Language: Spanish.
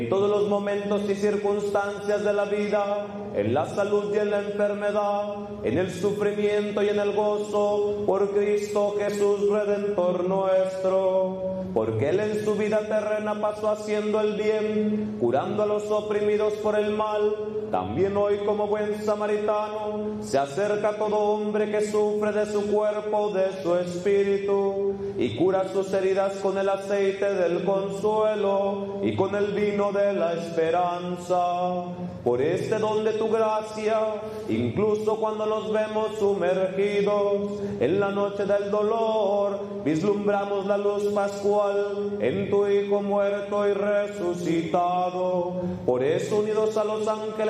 En todos los momentos y circunstancias de la vida, en la salud y en la enfermedad, en el sufrimiento y en el gozo, por Cristo Jesús, Redentor nuestro. Porque Él en su vida terrena pasó haciendo el bien, curando a los oprimidos por el mal. También hoy, como buen samaritano, se acerca a todo hombre que sufre de su cuerpo, de su espíritu, y cura sus heridas con el aceite del consuelo y con el vino de la esperanza. Por este don de tu gracia, incluso cuando los vemos sumergidos en la noche del dolor, vislumbramos la luz pascual en tu Hijo muerto y resucitado. Por eso, unidos a los ángeles